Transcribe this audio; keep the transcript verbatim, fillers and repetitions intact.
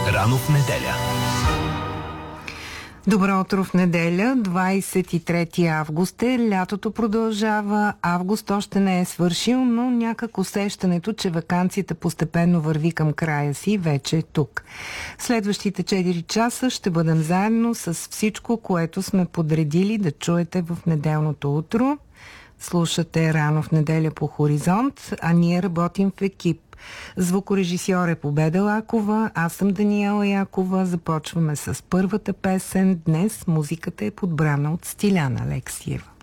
Рано в неделя. Добро утро в неделя, двадесет и трети август е, лятото продължава, август още не е свършил, но някак усещането, че ваканцията постепенно върви към края си, вече е тук. Следващите четири часа ще бъдем заедно с всичко, което сме подредили да чуете в неделното утро. Слушате Рано в неделя по Хоризонт, а ние работим в екип. Звукорежисьор е Победа Лакова, аз съм Даниела Якова. Започваме с първата песен. Днес музиката е подбрана от Стиляна Алексиева.